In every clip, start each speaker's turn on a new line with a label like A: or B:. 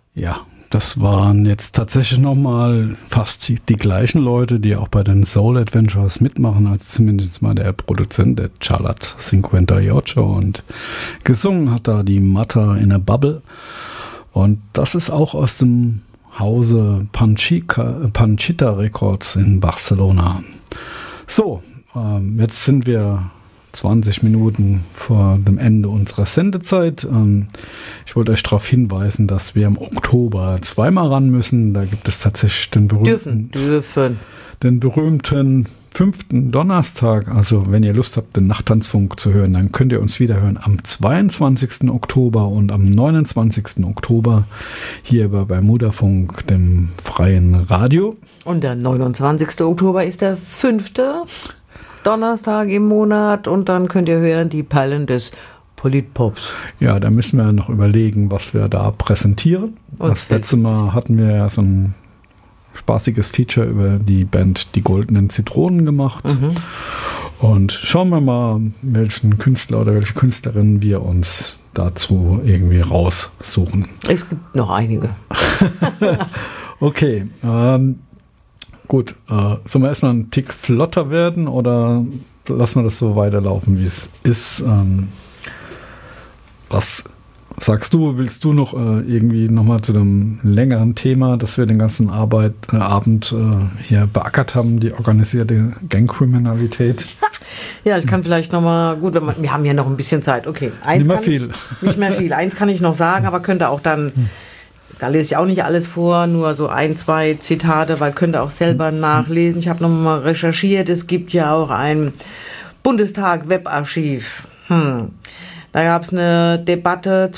A: Ja, das waren jetzt tatsächlich nochmal fast die gleichen Leute, die auch bei den Soul Adventures mitmachen, als zumindest mal der Produzent, der Charlotte 58, und gesungen hat da die Mata in a Bubble. Und das ist auch aus dem Hause Panchita Records in Barcelona. So, jetzt sind wir 20 Minuten vor dem Ende unserer Sendezeit. Ich wollte euch darauf hinweisen, dass wir im Oktober zweimal ran müssen. Da gibt es tatsächlich den berühmten 5. Donnerstag. Also wenn ihr Lust habt, den Nachttanzfunk zu hören, dann könnt ihr uns wieder hören am 22. Oktober und am 29. Oktober hier bei Bermudafunk, dem freien Radio.
B: Und der 29. Oktober ist der 5. Donnerstag im Monat, und dann könnt ihr hören die Perlen des Politpops.
A: Ja, da müssen wir noch überlegen, was wir da präsentieren. Das letzte Mal hatten wir ja so ein spaßiges Feature über die Band Die Goldenen Zitronen gemacht. Und schauen wir mal, welchen Künstler oder welche Künstlerin wir uns dazu irgendwie raussuchen.
B: Es gibt noch einige.
A: Okay, gut, sollen wir erstmal einen Tick flotter werden oder lassen wir das so weiterlaufen, wie es ist? Was sagst du? Willst du noch irgendwie nochmal zu einem längeren Thema, das wir den ganzen Abend hier beackert haben, die organisierte Gangkriminalität?
B: Ja, ich kann vielleicht nochmal, gut, wir haben ja noch ein bisschen Zeit, okay.
A: Nicht mehr viel.
B: Nicht mehr viel. Eins kann ich noch sagen, aber könnte auch dann... Da lese ich auch nicht alles vor, nur so 1, 2 Zitate, weil könnt ihr auch selber nachlesen. Ich habe nochmal recherchiert, es gibt ja auch ein Bundestag-Webarchiv. Da gab es eine Debatte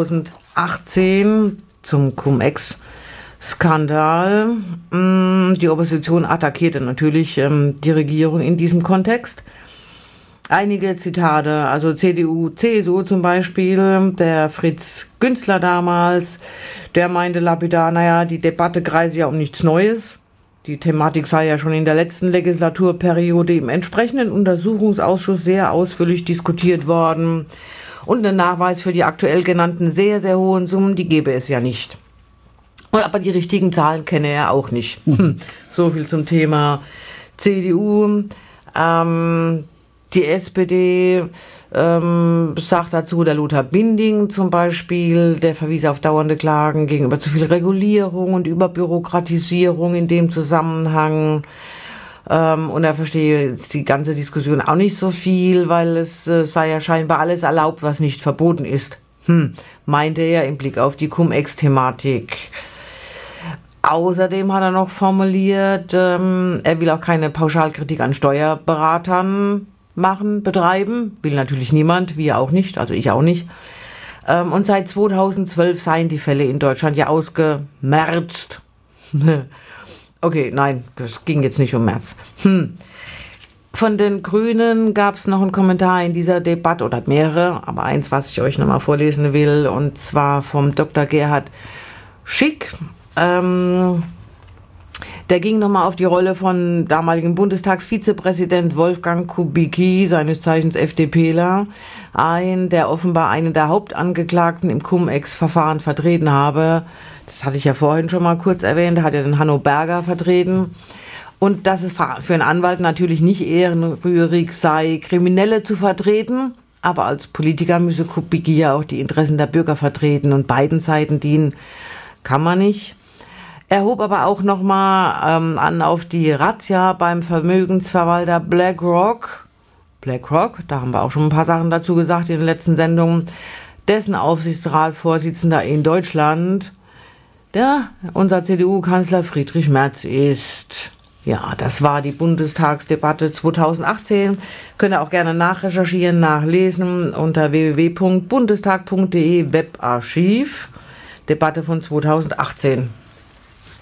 B: 2018 zum Cum-Ex-Skandal. Die Opposition attackierte natürlich die Regierung in diesem Kontext. Einige Zitate, also CDU, CSU zum Beispiel, der Fritz Günzler damals, der meinte lapidar, naja, die Debatte kreise ja um nichts Neues. Die Thematik sei ja schon in der letzten Legislaturperiode im entsprechenden Untersuchungsausschuss sehr ausführlich diskutiert worden. Und einen Nachweis für die aktuell genannten sehr, sehr hohen Summen, die gäbe es ja nicht. Aber die richtigen Zahlen kenne er auch nicht. So viel zum Thema CDU. Die SPD sagt dazu, der Lothar Binding zum Beispiel, der verwies auf dauernde Klagen gegenüber zu viel Regulierung und Überbürokratisierung in dem Zusammenhang. Und er verstehe die ganze Diskussion auch nicht so viel, weil es sei ja scheinbar alles erlaubt, was nicht verboten ist. Meinte er im Blick auf die Cum-Ex-Thematik. Außerdem hat er noch formuliert, er will auch keine Pauschalkritik an Steuerberatern betreiben, will natürlich niemand, wir auch nicht, also ich auch nicht. Und seit 2012 seien die Fälle in Deutschland ja ausgemerzt. Okay, nein, das ging jetzt nicht um März. Von den Grünen gab es noch einen Kommentar in dieser Debatte, oder mehrere, aber eins, was ich euch nochmal vorlesen will, und zwar vom Dr. Gerhard Schick. Der ging nochmal auf die Rolle von damaligen Bundestagsvizepräsident Wolfgang Kubicki, seines Zeichens FDPler, ein, der offenbar einen der Hauptangeklagten im Cum-Ex-Verfahren vertreten habe. Das hatte ich ja vorhin schon mal kurz erwähnt, da hat er den Hanno Berger vertreten. Und dass es für einen Anwalt natürlich nicht ehrenrührig sei, Kriminelle zu vertreten, aber als Politiker müsse Kubicki ja auch die Interessen der Bürger vertreten und beiden Seiten dienen, kann man nicht. Er hob aber auch nochmal an auf die Razzia beim Vermögensverwalter BlackRock, da haben wir auch schon ein paar Sachen dazu gesagt in den letzten Sendungen, dessen Aufsichtsratsvorsitzender in Deutschland, der unser CDU-Kanzler Friedrich Merz ist. Ja, das war die Bundestagsdebatte 2018. Könnt ihr auch gerne nachrecherchieren, nachlesen unter www.bundestag.de Webarchiv. Debatte von 2018.